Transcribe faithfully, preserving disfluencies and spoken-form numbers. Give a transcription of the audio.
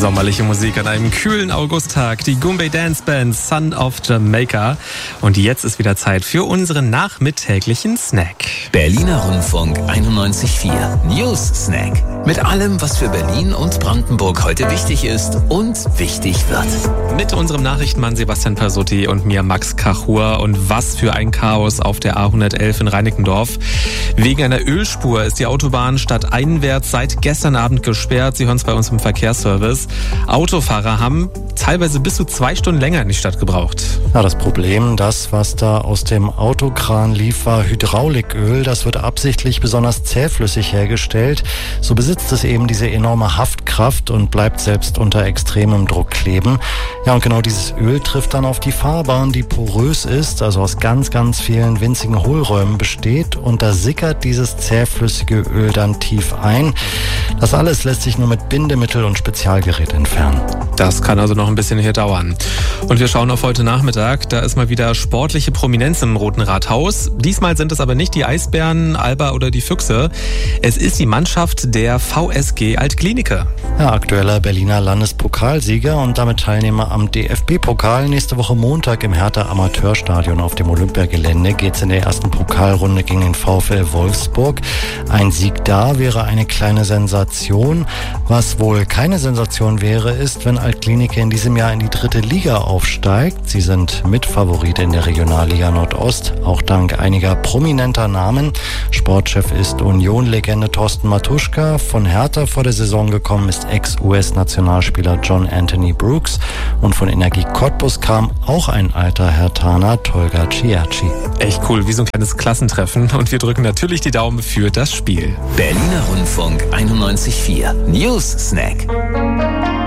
Sommerliche Musik an einem kühlen Augusttag. Die Goombay Dance Band Son of Jamaica. Und jetzt ist wieder Zeit für unseren nachmittäglichen Snack. Berliner Rundfunk einundneunzig Komma vier News Snack. Mit allem, was für Berlin und Brandenburg heute wichtig ist und wichtig wird. Mit unserem Nachrichtenmann Sebastian Persotti und mir Max Kachur. Und was für ein Chaos auf der A hundertelf in Reinickendorf. Wegen einer Ölspur ist die Autobahn stadteinwärts seit gestern Abend gesperrt. Sie hören es bei uns im Verkehrsservice. Autofahrer haben teilweise bis zu zwei Stunden länger in die Stadt gebraucht. Ja, das Problem, das, was da aus dem Autokran lief, war Hydrauliköl. Das wird absichtlich besonders zähflüssig hergestellt. So besitzt es eben diese enorme Haftkraft und bleibt selbst unter extremem Druck kleben. Ja, und genau dieses Öl trifft dann auf die Fahrbahn, die porös ist, also aus ganz, ganz vielen winzigen Hohlräumen besteht. Und da sickert dieses zähflüssige Öl dann tief ein. Das alles lässt sich nur mit Bindemittel und Spezialgerät entfernen. Das kann also noch ein bisschen hier dauern. Und wir schauen auf heute Nachmittag. Da ist mal wieder sportliche Prominenz im Roten Rathaus. Diesmal sind es aber nicht die Eisbären, Alba oder die Füchse. Es ist die Mannschaft der V S G Altklinike. Ja, aktueller Berliner Landespokalsieger und damit Teilnehmer am D F B-Pokal. Nächste Woche Montag im Hertha Amateurstadion auf dem Olympiagelände geht's in der ersten Pokalrunde gegen den VfL Wolfsburg. Ein Sieg da wäre eine kleine Sensation. Was wohl keine Sensation wäre, ist, wenn Altklinike in diesem Jahr in die dritte Liga aufsteigt. Sie sind Mitfavorit in der Regionalliga Nordost, auch dank einiger prominenter Namen. Sportchef ist Union-Legende Thorsten Matuschka. Von Hertha vor der Saison gekommen ist Ex-U S-Nationalspieler John Anthony Brooks. Und von Energie Cottbus kam auch ein alter Herthaner, Tolga Cierci. Echt cool, wie so ein kleines Klassentreffen. Und wir drücken natürlich die Daumen für das Spiel. Berliner Rundfunk einundneunzig Komma vier News Snack.